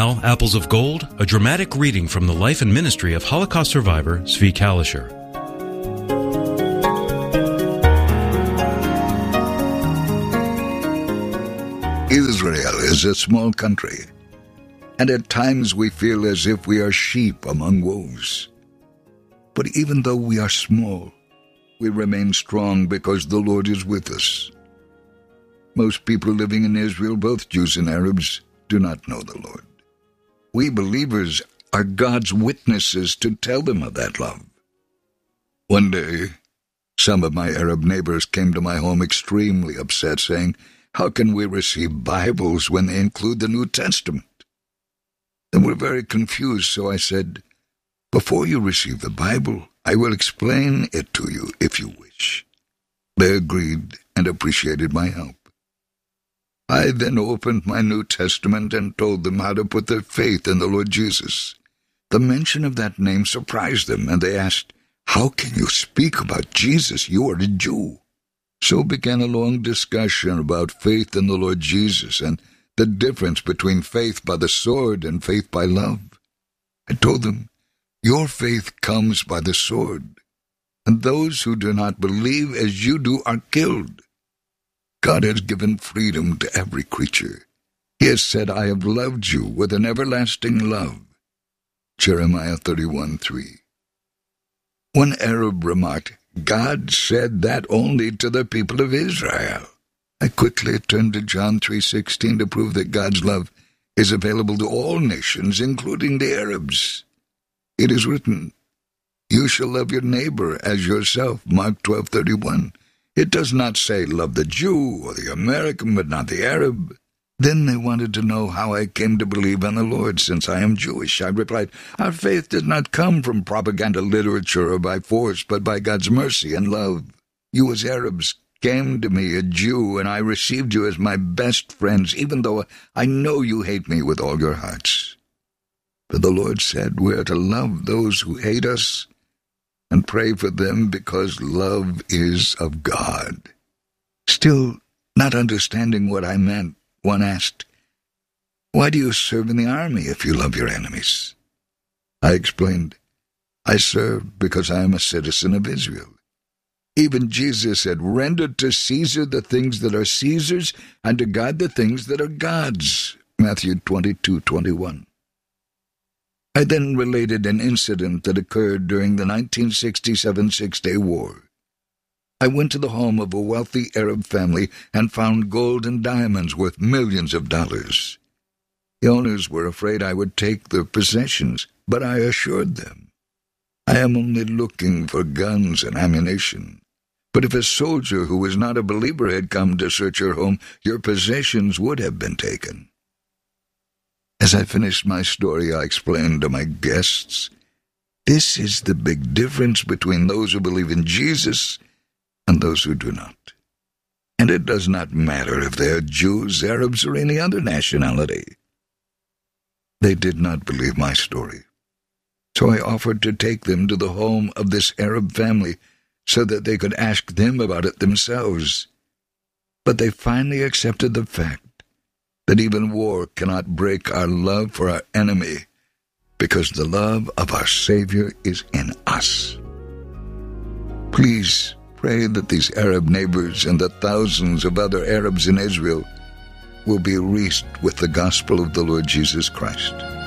Now, Apples of Gold, a dramatic reading from the life and ministry of Holocaust survivor Zvi Kalisher. Israel is a small country, and at times we feel as if we are sheep among wolves. But even though we are small, we remain strong because the Lord is with us. Most people living in Israel, both Jews and Arabs, do not know the Lord. We believers are God's witnesses to tell them of that love. One day, some of my Arab neighbors came to my home extremely upset, saying, "How can we receive Bibles when they include the New Testament?" They were very confused, so I said, "Before you receive the Bible, I will explain it to you if you wish." They agreed and appreciated my help. I then opened my New Testament and told them how to put their faith in the Lord Jesus. The mention of that name surprised them, and they asked, "How can you speak about Jesus? You are a Jew." So began a long discussion about faith in the Lord Jesus and the difference between faith by the sword and faith by love. I told them, "Your faith comes by the sword, and those who do not believe as you do are killed. God has given freedom to every creature. He has said, 'I have loved you with an everlasting love.'" Jeremiah 31:3. One Arab remarked, "God said that only to the people of Israel." I quickly turned to John 3:16 to prove that God's love is available to all nations, including the Arabs. It is written, "You shall love your neighbor as yourself," Mark 12:31. It does not say love the Jew or the American, but not the Arab. Then they wanted to know how I came to believe in the Lord, since I am Jewish. I replied, "Our faith does not come from propaganda literature or by force, but by God's mercy and love. You as Arabs came to me a Jew, and I received you as my best friends, even though I know you hate me with all your hearts. For the Lord said we are to love those who hate us and pray for them because love is of God." Still, not understanding what I meant, one asked, "Why do you serve in the army if you love your enemies?" I explained, "I serve because I am a citizen of Israel. Even Jesus said, 'Render to Caesar the things that are Caesar's, and to God the things that are God's,' Matthew 22:21. I then related an incident that occurred during the 1967 Six-Day War. I went to the home of a wealthy Arab family and found gold and diamonds worth millions of dollars. The owners were afraid I would take their possessions, but I assured them, "I am only looking for guns and ammunition. But if a soldier who was not a believer had come to search your home, your possessions would have been taken." As I finished my story, I explained to my guests, "This is the big difference between those who believe in Jesus and those who do not. And it does not matter if they are Jews, Arabs, or any other nationality." They did not believe my story, so I offered to take them to the home of this Arab family so that they could ask them about it themselves. But they finally accepted the fact that even war cannot break our love for our enemy, because the love of our Savior is in us. Please pray that these Arab neighbors and the thousands of other Arabs in Israel will be reached with the gospel of the Lord Jesus Christ.